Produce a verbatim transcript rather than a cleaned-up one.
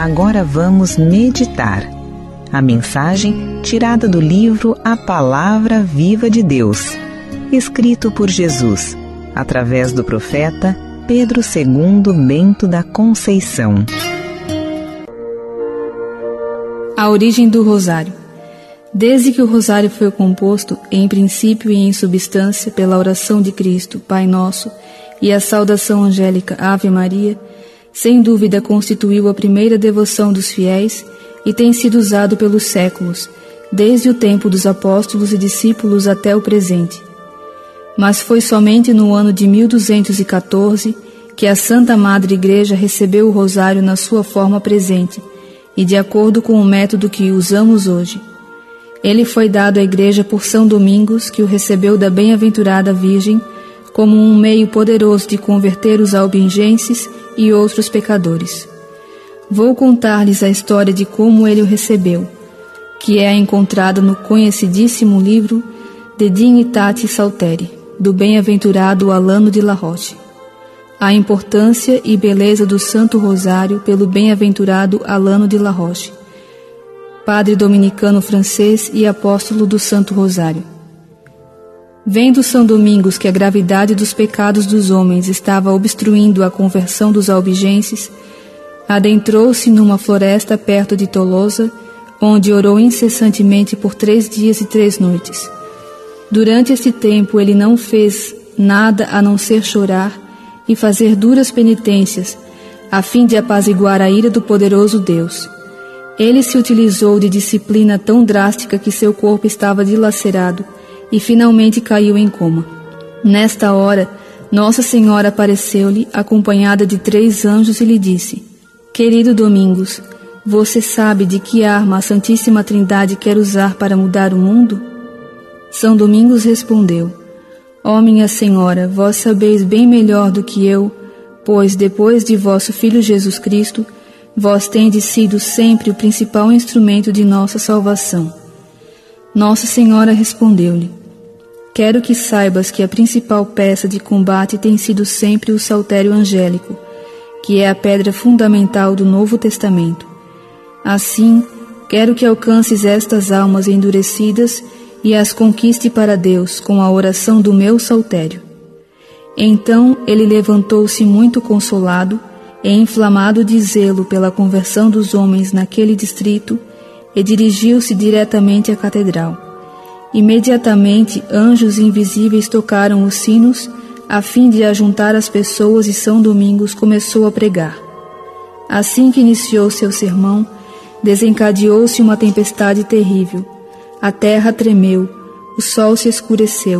agora vamos meditar. A mensagem tirada do livro A Palavra Viva de Deus, escrito por Jesus, através do profeta Pedro segundo Bento da Conceição. A origem do Rosário. Desde que o Rosário foi composto, em princípio e em substância, pela oração de Cristo, Pai Nosso, e a saudação angélica Ave Maria, sem dúvida constituiu a primeira devoção dos fiéis e tem sido usado pelos séculos, desde o tempo dos apóstolos e discípulos até o presente. Mas foi somente no ano de mil duzentos e quatorze que a Santa Madre Igreja recebeu o Rosário na sua forma presente e de acordo com o método que usamos hoje. Ele foi dado à Igreja por São Domingos, que o recebeu da Bem-aventurada Virgem como um meio poderoso de converter os albigenses e outros pecadores. Vou contar-lhes a história de como ele o recebeu, que é encontrada no conhecidíssimo livro De Dignitate Salteri, do bem-aventurado Alano de La Roche. A importância e beleza do Santo Rosário pelo bem-aventurado Alano de La Roche, padre dominicano francês e apóstolo do Santo Rosário. Vendo São Domingos que a gravidade dos pecados dos homens estava obstruindo a conversão dos albigenses, adentrou-se numa floresta perto de Tolosa, onde orou incessantemente por três dias e três noites. Durante este tempo ele não fez nada a não ser chorar e fazer duras penitências, a fim de apaziguar a ira do poderoso Deus. Ele se utilizou de disciplina tão drástica que seu corpo estava dilacerado e finalmente caiu em coma. Nesta hora, Nossa Senhora apareceu-lhe, acompanhada de três anjos, e lhe disse: Querido Domingos, você sabe de que arma a Santíssima Trindade quer usar para mudar o mundo? São Domingos respondeu: Ó minha Senhora, vós sabeis bem melhor do que eu, pois depois de vosso Filho Jesus Cristo, vós tendes sido sempre o principal instrumento de nossa salvação. Nossa Senhora respondeu-lhe: Quero que saibas que a principal peça de combate tem sido sempre o saltério angélico, que é a pedra fundamental do Novo Testamento. Assim, quero que alcances estas almas endurecidas e as conquiste para Deus com a oração do meu saltério. Então ele levantou-se muito consolado e inflamado de zelo pela conversão dos homens naquele distrito, e dirigiu-se diretamente à catedral. Imediatamente anjos invisíveis tocaram os sinos, a fim de ajuntar as pessoas, e São Domingos começou a pregar. Assim que iniciou seu sermão, desencadeou-se uma tempestade terrível. A terra tremeu, o sol se escureceu,